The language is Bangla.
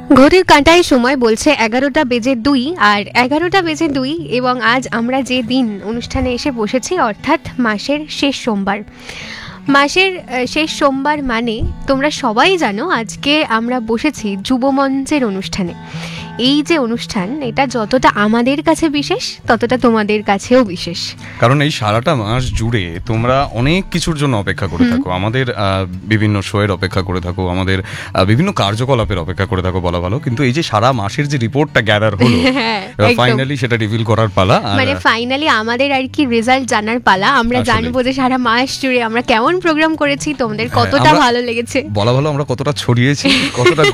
ঘড়ির কাঁটায় সময় বলছে 11টা বেজে 2 আর 11টা বেজে 2 এবং আজ আমরা যে দিন অনুষ্ঠানে এসে বসেছি অর্থাৎ মাসের শেষ সোমবার। মাসের শেষ সোমবার মানে তোমরা সবাই জানো আজকে আমরা বসেছি যুবমঞ্চের অনুষ্ঠানে। এই যে অনুষ্ঠান এটা যতটা আমাদের কাছে বিশেষ ততটা তোমাদের কাছেও বিশেষ, কারণ এই সারাটা মাস জুড়ে তোমরা অনেক কিছুর জন্য অপেক্ষা করে থাকো, আমাদের বিভিন্ন শোয়ের অপেক্ষা করে থাকো, আমাদের বিভিন্ন কার্যকলাপের অপেক্ষা করে থাকো বলা ভালো, কিন্তু এই যে সারা মাসের যে রিপোর্টটা গ্যাদার হলো ফাইনালি সেটা রিভিল করার পালা, মানে ফাইনালি আমাদের আর কি রেজাল্ট জানার পালা। আমরা জানবো যে সারা মাস জুড়ে আমরা কেমন প্রোগ্রাম করেছি, তোমাদের কতটা ভালো লেগেছে, বলা ভালো আমরা কতটা ছড়িয়েছি, কতটা